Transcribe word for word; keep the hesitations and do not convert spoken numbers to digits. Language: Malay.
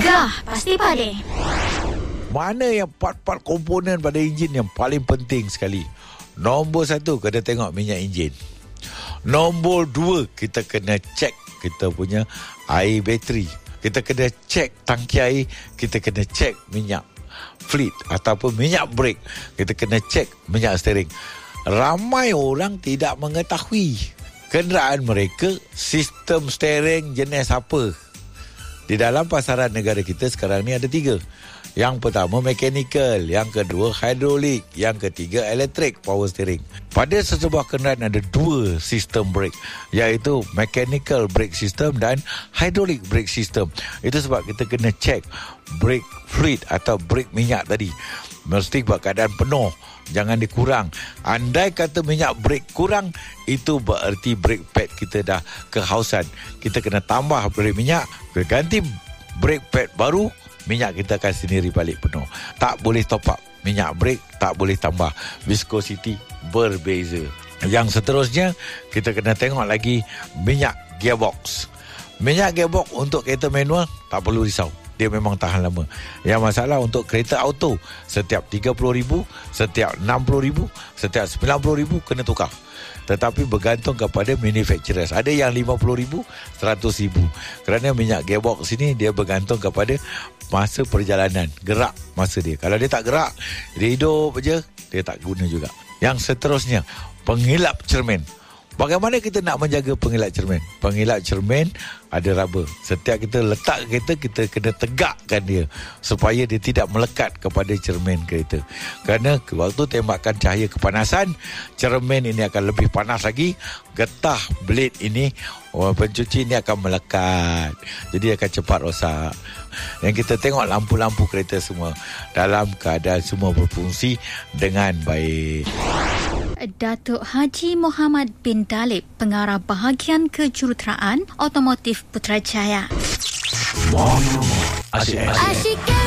Gegar pasti pade. Mana yang part-part komponen pada enjin yang paling penting sekali? Nombor satu, kena tengok minyak enjin. Nombor dua, kita kena cek kita punya air bateri. Kita kena cek tangki air. Kita kena cek minyak fluid ataupun minyak brake. Kita kena cek minyak steering. Ramai orang tidak mengetahui kenderaan mereka sistem steering jenis apa. Di dalam pasaran negara kita sekarang ni ada tiga. Yang pertama mechanical, yang kedua hidrolik, yang ketiga elektrik power steering. Pada sesebuah kenderaan ada dua sistem brake, iaitu mechanical brake system dan hydraulic brake system. Itu sebab kita kena cek brake fluid atau brake minyak tadi. Mesti buat keadaan penuh, jangan dikurang. Andai kata minyak brake kurang, itu bererti brake pad kita dah kehausan. Kita kena tambah brake minyak, ganti brake pad baru, minyak kita akan sendiri balik penuh. Tak boleh top up minyak brake, tak boleh tambah. Viscosity berbeza. Yang seterusnya, kita kena tengok lagi minyak gearbox. Minyak gearbox untuk kereta manual tak perlu risau, dia memang tahan lama. Yang masalah untuk kereta auto, setiap tiga puluh ribu, setiap enam puluh ribu, setiap sembilan puluh ribu kena tukar. Tetapi bergantung kepada manufacturers. Ada yang lima puluh ribu, seratus ribu. Kerana minyak gearbox sini dia bergantung kepada masa perjalanan, gerak masa dia. Kalau dia tak gerak, dia hidup je, dia tak guna juga. Yang seterusnya, pengilap cermin. Bagaimana kita nak menjaga pengilap cermin? Pengilap cermin ada rubber. Setiap kita letak kereta, kita kena tegakkan dia supaya dia tidak melekat kepada cermin kereta. Kerana waktu tembakan cahaya kepanasan, cermin ini akan lebih panas lagi. Getah blade ini, pencuci ini akan melekat. Jadi akan cepat rosak. Dan kita tengok lampu-lampu kereta semua dalam keadaan semua berfungsi dengan baik. Datuk Haji Muhammad bin Dalip, Pengarah Bahagian Kejuruteraan Otomotif Putrajaya. Asyik. Asyik.